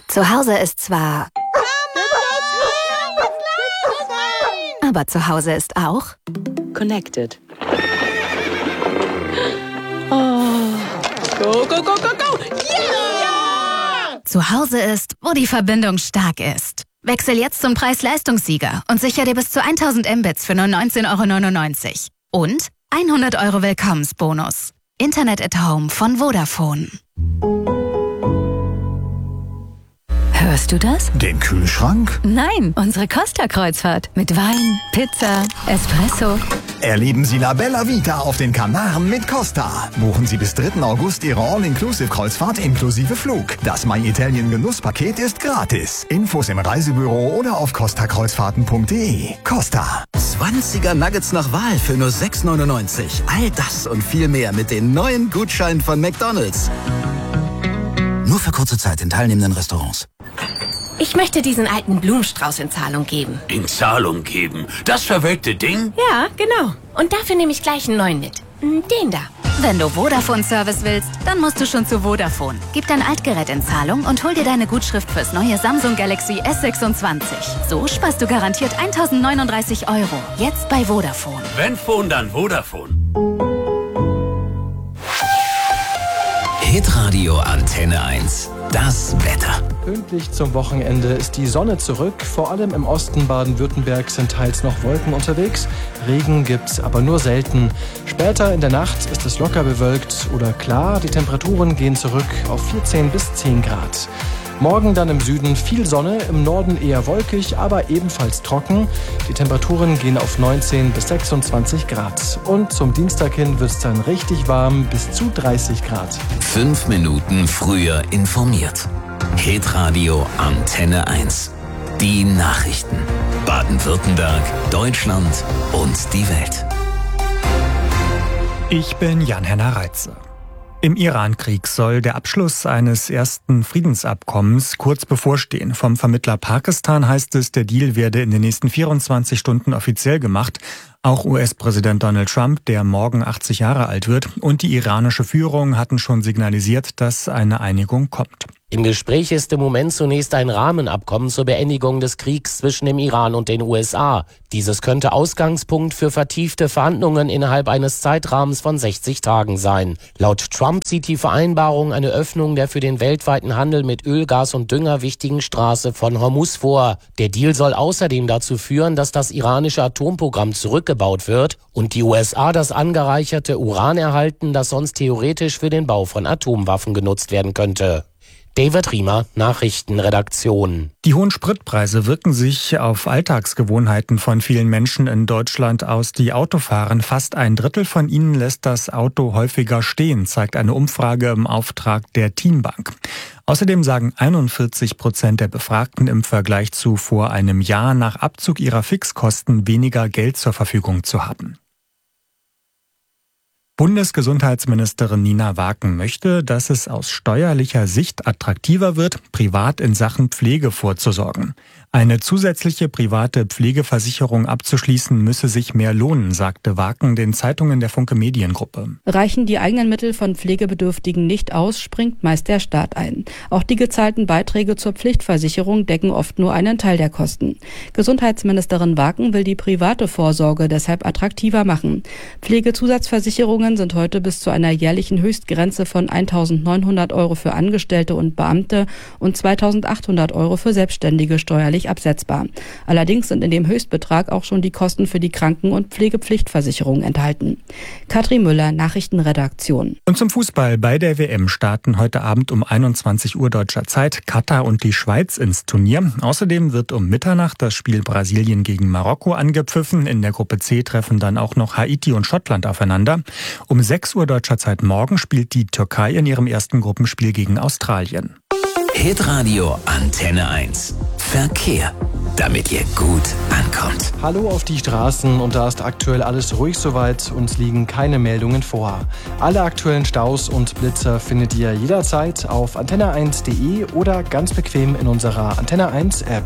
Zu Hause ist zwar... Aber zu Hause ist auch... Connected. Oh. Go, go, go, go, go! Yeah! Zu Hause ist, wo die Verbindung stark ist. Wechsel jetzt zum Preis-Leistungssieger und sicher dir bis zu 1000 Mbits für nur 19,99 €. Und 100 € Willkommensbonus. Internet at Home von Vodafone. Hörst du das? Den Kühlschrank? Nein, unsere Costa-Kreuzfahrt. Mit Wein, Pizza, Espresso. Erleben Sie La Bella Vita auf den Kanaren mit Costa. Buchen Sie bis 3. August Ihre All-Inclusive-Kreuzfahrt inklusive Flug. Das My Italien Genusspaket ist gratis. Infos im Reisebüro oder auf costakreuzfahrten.de. Costa. 20er Nuggets nach Wahl für nur 6,99 €. All das und viel mehr mit den neuen Gutscheinen von McDonald's. Nur für kurze Zeit in teilnehmenden Restaurants. Ich möchte diesen alten Blumenstrauß in Zahlung geben. In Zahlung geben? Das verwelkte Ding? Ja, genau. Und dafür nehme ich gleich einen neuen mit. Den da. Wenn du Vodafone-Service willst, dann musst du schon zu Vodafone. Gib dein Altgerät in Zahlung und hol dir deine Gutschrift fürs neue Samsung Galaxy S26. So sparst du garantiert 1.039 €. Jetzt bei Vodafone. Wenn Phone, dann Vodafone. Hitradio Antenne 1. Das Wetter. Pünktlich zum Wochenende ist die Sonne zurück. Vor allem im Osten Baden-Württembergs sind teils noch Wolken unterwegs. Regen gibt's aber nur selten. Später in der Nacht ist es locker bewölkt oder klar. Die Temperaturen gehen zurück auf 14 bis 10 Grad. Morgen dann im Süden viel Sonne, im Norden eher wolkig, aber ebenfalls trocken. Die Temperaturen gehen auf 19 bis 26 Grad. Und zum Dienstag hin wird es dann richtig warm, bis zu 30 Grad. 5 Minuten früher informiert. Hitradio Antenne 1. Die Nachrichten. Baden-Württemberg, Deutschland und die Welt. Ich bin Jan-Henner Reitze. Im Iran-Krieg soll der Abschluss eines ersten Friedensabkommens kurz bevorstehen. Vom Vermittler Pakistan heißt es, der Deal werde in den nächsten 24 Stunden offiziell gemacht. Auch US-Präsident Donald Trump, der morgen 80 Jahre alt wird, und die iranische Führung hatten schon signalisiert, dass eine Einigung kommt. Im Gespräch ist im Moment zunächst ein Rahmenabkommen zur Beendigung des Kriegs zwischen dem Iran und den USA. Dieses könnte Ausgangspunkt für vertiefte Verhandlungen innerhalb eines Zeitrahmens von 60 Tagen sein. Laut Trump sieht die Vereinbarung eine Öffnung der für den weltweiten Handel mit Öl, Gas und Dünger wichtigen Straße von Hormuz vor. Der Deal soll außerdem dazu führen, dass das iranische Atomprogramm zurückgebaut wird und die USA das angereicherte Uran erhalten, das sonst theoretisch für den Bau von Atomwaffen genutzt werden könnte. David Riemer, Nachrichtenredaktion. Die hohen Spritpreise wirken sich auf Alltagsgewohnheiten von vielen Menschen in Deutschland aus, die Auto fahren. Fast 1/3 von ihnen lässt das Auto häufiger stehen, zeigt eine Umfrage im Auftrag der Teambank. Außerdem sagen 41% der Befragten im Vergleich zu vor einem Jahr nach Abzug ihrer Fixkosten weniger Geld zur Verfügung zu haben. Bundesgesundheitsministerin Nina Waken möchte, dass es aus steuerlicher Sicht attraktiver wird, privat in Sachen Pflege vorzusorgen. Eine zusätzliche private Pflegeversicherung abzuschließen, müsse sich mehr lohnen, sagte Waken den Zeitungen der Funke Mediengruppe. Reichen die eigenen Mittel von Pflegebedürftigen nicht aus, springt meist der Staat ein. Auch die gezahlten Beiträge zur Pflichtversicherung decken oft nur einen Teil der Kosten. Gesundheitsministerin Waken will die private Vorsorge deshalb attraktiver machen. Pflegezusatzversicherungen sind heute bis zu einer jährlichen Höchstgrenze von 1.900 € für Angestellte und Beamte und 2.800 € für Selbstständige steuerlich absetzbar. Allerdings sind in dem Höchstbetrag auch schon die Kosten für die Kranken- und Pflegepflichtversicherung enthalten. Katrin Müller, Nachrichtenredaktion. Und zum Fußball. Bei der WM starten heute Abend um 21 Uhr deutscher Zeit Katar und die Schweiz ins Turnier. Außerdem wird um Mitternacht das Spiel Brasilien gegen Marokko angepfiffen. In der Gruppe C treffen dann auch noch Haiti und Schottland aufeinander. Um 6 Uhr deutscher Zeit morgen spielt die Türkei in ihrem ersten Gruppenspiel gegen Australien. Hitradio Antenne 1. Verkehr, damit ihr gut ankommt. Hallo auf die Straßen, und da ist aktuell alles ruhig soweit. Uns liegen keine Meldungen vor. Alle aktuellen Staus und Blitzer findet ihr jederzeit auf antenne1.de oder ganz bequem in unserer Antenne 1 App.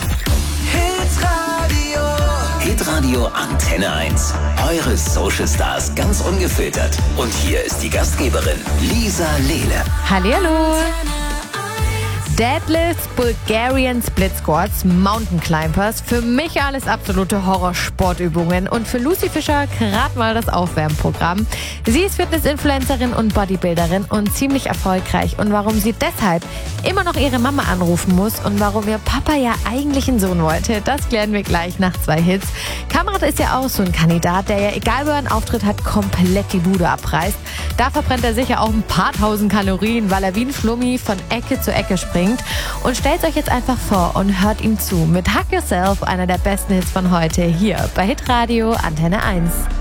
Hitradio Antenne 1. Eure Social Stars ganz ungefiltert. Und hier ist die Gastgeberin Lisa Lehle. Hallihallo. Deadlifts, Bulgarian Split Squats, Mountain Climbers. Für mich alles absolute Horrorsportübungen. Und für Lucy Fischer gerade mal das Aufwärmprogramm. Sie ist Fitness-Influencerin und Bodybuilderin und ziemlich erfolgreich. Und warum sie deshalb immer noch ihre Mama anrufen muss und warum ihr Papa ja eigentlich einen Sohn wollte, das klären wir gleich nach 2 Hits. Kamerad ist ja auch so ein Kandidat, der ja, egal wo er einen Auftritt hat, komplett die Bude abreißt. Da verbrennt er sicher auch ein paar tausend Kalorien, weil er wie ein Flummi von Ecke zu Ecke springt. Und stellt euch jetzt einfach vor und hört ihm zu mit Hug Yourself, einer der besten Hits von heute, hier bei Hitradio Antenne 1.